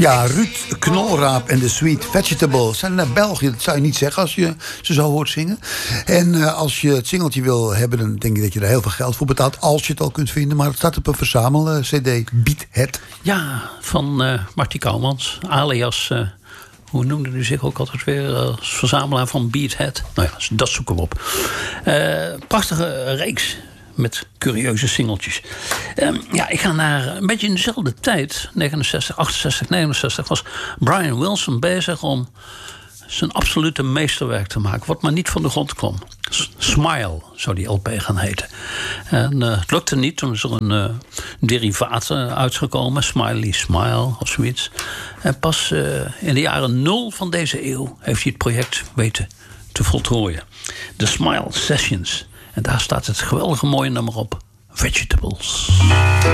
Ja, Ruud Knolraap en de Sweet Vegetables zijn naar België. Dat zou je niet zeggen als je ze zo hoort zingen. En als je het singeltje wil hebben, dan denk ik dat je er heel veel geld voor betaalt. Als je het al kunt vinden. Maar het staat op een verzamel-cd. Beat Het. Ja, van Marty Kouwmans. Alias, hoe noemde u zich ook altijd weer? Als verzamelaar van Beat Het. Nou ja, dat zoeken we op. Prachtige reeks. Met curieuze singeltjes. Ik ga naar een beetje in dezelfde tijd. 69, 68, 69 was Brian Wilson bezig om zijn absolute meesterwerk te maken. Wat maar niet van de grond kwam. Smile zou die LP gaan heten. En het lukte niet. Toen is er een derivaat uitgekomen. Smiley Smile of zoiets. En pas in de jaren 0 van deze eeuw heeft hij het project weten te voltooien. De Smile Sessions. En daar staat het geweldige mooie nummer op. Vegetables.